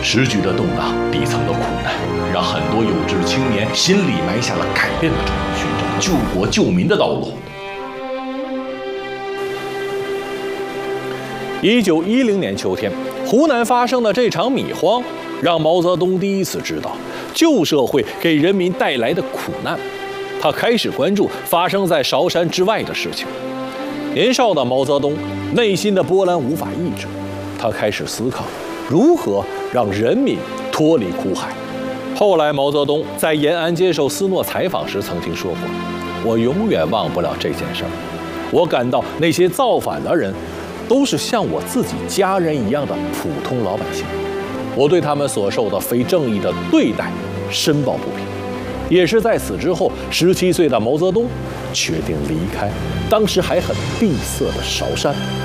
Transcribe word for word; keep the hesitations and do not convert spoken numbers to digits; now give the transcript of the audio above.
时局的动荡，底层的苦难，让很多有志青年心里埋下了改变的种子，寻找救国救民的道路。一九一零年秋天，湖南发生的这场米荒，让毛泽东第一次知道旧社会给人民带来的苦难。他开始关注发生在韶山之外的事情。年少的毛泽东内心的波澜无法抑制，他开始思考如何让人民脱离苦海。后来，毛泽东在延安接受斯诺采访时曾经说过：“我永远忘不了这件事儿。我感到那些造反的人都是像我自己家人一样的普通老百姓，我对他们所受的非正义的对待深抱不平。”也是在此之后，十七岁的毛泽东决定离开当时还很闭塞的韶山。